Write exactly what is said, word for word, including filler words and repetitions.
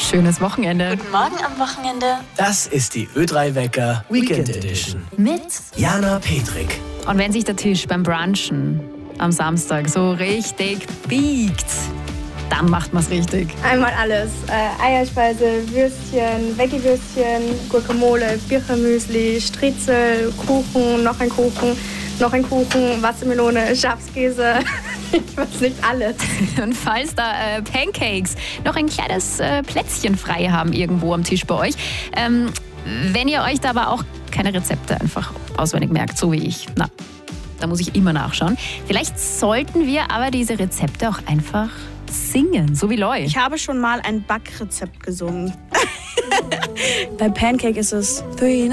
schönes Wochenende. Guten Morgen am Wochenende. Das ist die Ö drei Wecker Weekend Edition. Mit Jana Petrik. Und wenn sich der Tisch beim Brunchen am Samstag so richtig biegt, dann macht man es richtig. Einmal alles. Äh, Eierspeise, Würstchen, Veggie-Würstchen, Guacamole, Birchermüsli, Striezel, Kuchen, noch ein Kuchen, noch ein Kuchen, Wassermelone, Schafskäse. Ich weiß nicht alles. Und falls da äh, Pancakes noch ein kleines äh, Plätzchen frei haben irgendwo am Tisch bei euch, ähm, wenn ihr euch da aber auch keine Rezepte einfach auswendig merkt, so wie ich, na, da muss ich immer nachschauen. Vielleicht sollten wir aber diese Rezepte auch einfach singen, so wie Loi. Ich habe schon mal ein Backrezept gesungen. Bei Pancake ist es Three